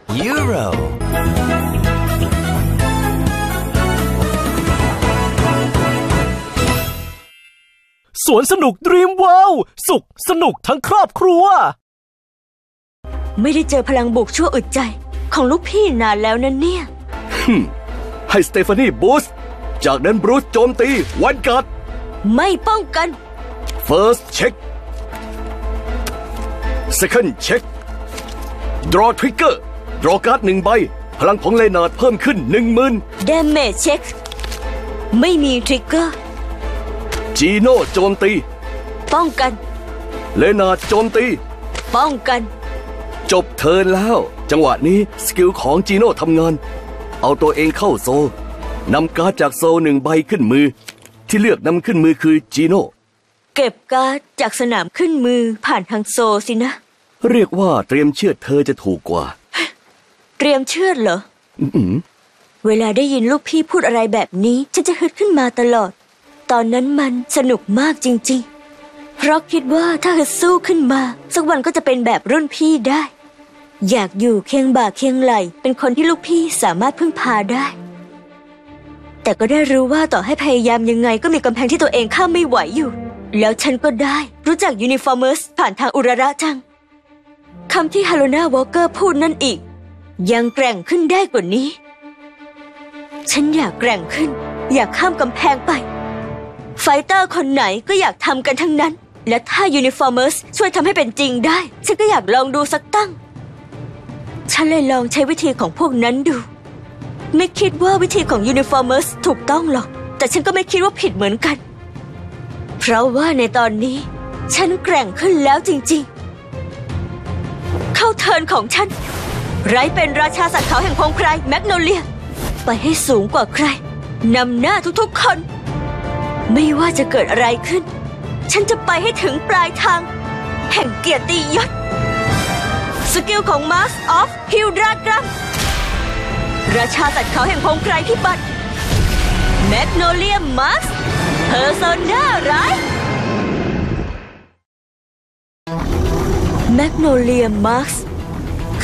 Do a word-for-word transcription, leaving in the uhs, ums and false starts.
Euroสวนสนุก Dream World สุขสนุกทั้งครอบครัวไม่ได้เจอพลังบวกชั่วอึดใจของลูกพี่นานแล้วนะเนี่ยให้สเตฟานีบูสต์จากนั้นบรูซโจมตีวันการ์ดไม่ป้องกัน First check Second check Draw Trigger Draw การ์ดหนึ่งใบพลังของเลนาร์ดเพิ่มขึ้นหนึ่งหมื่น Damage check ไม่มีทริกเกอร์จีโน่โจมตีป้องกันเลนาร์ดโจมตีป้องกันจบเทิร์นแล้วจังหวะนี้สกิลของจีโน่ทำงานเอาตัวเองเข้าโซนำการ์ดจากโซหนึ่งใบขึ้นมือที่เลือกนำขึ้นมือคือจีโน่เก็บการ์ดจากสนามขึ้นมือผ่านทางโซสินะเรียกว่าเตรียมเชือดเธอจะถูกกว่าเตรียมเชือดเหรอเวลาได้ยินลูกพี่พูดอะไรแบบนี้ฉันจะฮึดขึ้นมาตลอดตอนนั้นมันสนุกมากจริงๆเพราะคิดว่าถ้าฮึดสู้ขึ้นมาสักวันก็จะเป็นแบบรุ่นพี่ได้อยากอยู่เคียงบ่าเคียงไหลเป็นคนที่ลูกพี่สามารถพึ่งพาได้แต่ก็ได้รู้ว่าต่อให้พยายามยังไงก็มีกำแพงที่ตัวเองข้ามไม่ไหวอยู่แล้วฉันก็ได้รู้จักยูนิฟอร์เมอร์สผ่านทางอุระระจังคำที่ฮาโลนาวอลเกอร์พูดนั่นอีกยังแกร่งขึ้นได้กว่านี้ฉันอยากแกร่งขึ้นอยากข้ามกำแพงไปไฟเตอร์คนไหนก็อยากทำกันทั้งนั้นและถ้ายูนิฟอร์เมอร์สช่วยทำให้เป็นจริงได้ฉันก็อยากลองดูสักตั้งฉันเลยลองใช้วิธีของพวกนั้นดูไม่คิดว่าวิธีของยูนิฟอร์เมอร์สถูกต้องหรอกแต่ฉันก็ไม่คิดว่าผิดเหมือนกันเพราะว่าในตอนนี้ฉันแกร่งขึ้นแล้วจริงๆเข้าเทิร์นของฉันไรเป็นราชาสัตว์เขาแห่งพงไพรแมกโนเลียไปให้สูงกว่าใครนำหน้าทุกๆคนไม่ว่าจะเกิดอะไรขึ้นฉันจะไปให้ถึงปลายทางแห่งเกียรติยศสกิลของ Mask of Hildragram ราชาสัตว์เขาแห่งพงไพรพิบัติแมกโนเลียมัสเพอร์โซนาไรแมกโนเลียมัส